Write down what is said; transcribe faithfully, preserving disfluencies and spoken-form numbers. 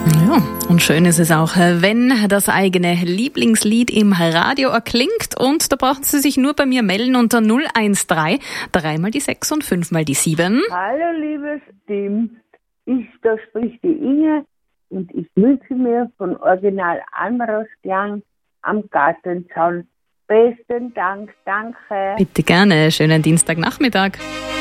Ja, und schön ist es auch, wenn das eigene Lieblingslied im Radio erklingt. Und da brauchen Sie sich nur bei mir melden unter null eins drei, drei mal die sechs und fünf mal die sieben. Hallo liebes Team, ich, da spricht die Inge und ich wünsche mir von Original Almarosklang am Gartenzaun besten Dank, danke. Bitte gerne, schönen Dienstagnachmittag.